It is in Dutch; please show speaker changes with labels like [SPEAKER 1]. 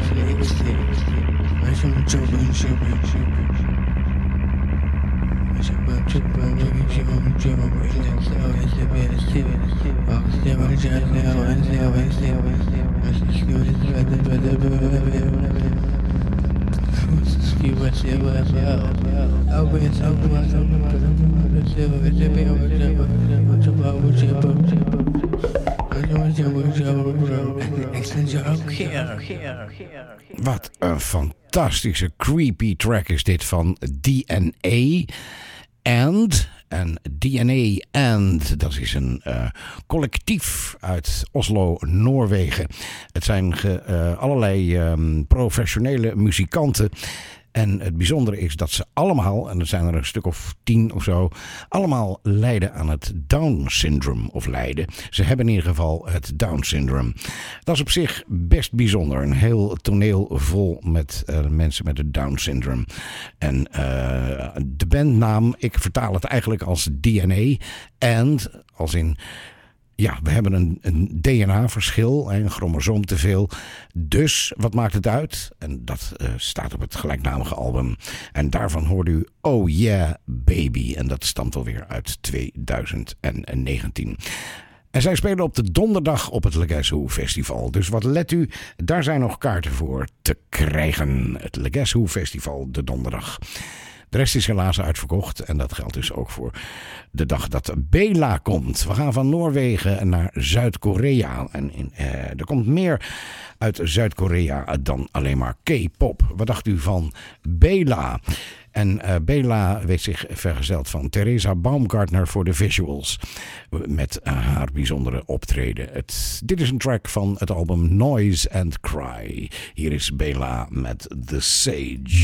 [SPEAKER 1] Wat een fantastische creepy track is dit van DNA and. En DNA and, dat is een collectief uit Oslo, Noorwegen. Het zijn allerlei professionele muzikanten. En het bijzondere is dat ze allemaal, en er zijn er een stuk of 10 of zo, allemaal lijden aan het Down-syndroom. Of lijden. Ze hebben in ieder geval het Down-syndroom. Dat is op zich best bijzonder. Een heel toneel vol met mensen met het Down-syndroom. En de bandnaam, ik vertaal het eigenlijk als DNA. En als in... Ja, we hebben een DNA-verschil, een chromosoom te veel. Dus, wat maakt het uit? En dat staat op het gelijknamige album. En daarvan hoort u Oh Yeah Baby. En dat stamt alweer uit 2019. En zij spelen op de donderdag op het Legacy Festival. Dus wat let u, daar zijn nog kaarten voor te krijgen. Het Legacy Festival de donderdag. De rest is helaas uitverkocht en dat geldt dus ook voor de dag dat Bela komt. We gaan van Noorwegen naar Zuid-Korea. En er komt meer uit Zuid-Korea dan alleen maar K-pop. Wat dacht u van Bela? En Bela weet zich vergezeld van Theresa Baumgartner voor de visuals. Met haar bijzondere optreden. Dit is een track van het album Noise and Cry. Hier is Bela met The Sage.